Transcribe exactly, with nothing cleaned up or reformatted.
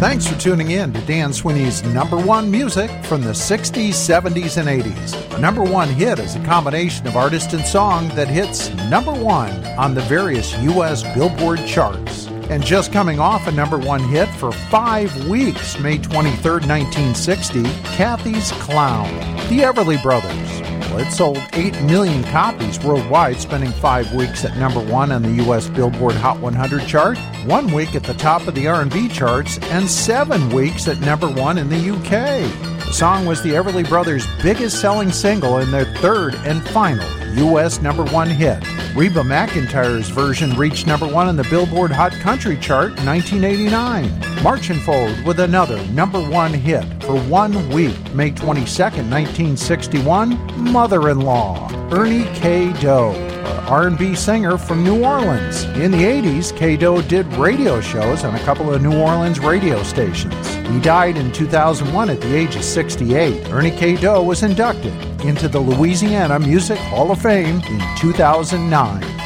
Thanks for tuning in to Dan Sweeney's Number One Music from the sixties, seventies, and eighties. A number one hit is a combination of artist and song that hits number one on the various U S Billboard charts. And just coming off a number one hit for five weeks, May twenty-third, nineteen sixty, Kathy's Clown, the Everly Brothers. Well, it sold eight million copies worldwide, spending five weeks at number one on the U S Billboard Hot one hundred chart, one week at the top of the R and B charts, and seven weeks at number one in the U K. The song was the Everly Brothers' biggest-selling single and their third and final U S number one hit. Reba McEntire's version reached number one on the Billboard Hot Country chart in nineteen eighty-nine. Marching forward with another number one hit for one week, May twenty-second, nineteen sixty-one, Mother-in-Law, Ernie K. Doe, an R and B singer from New Orleans. In the eighties, K. Doe did radio shows on a couple of New Orleans radio stations. He died in two thousand one at the age of sixty-eight. Ernie K. Doe was inducted into the Louisiana Music Hall of Fame in two thousand nine.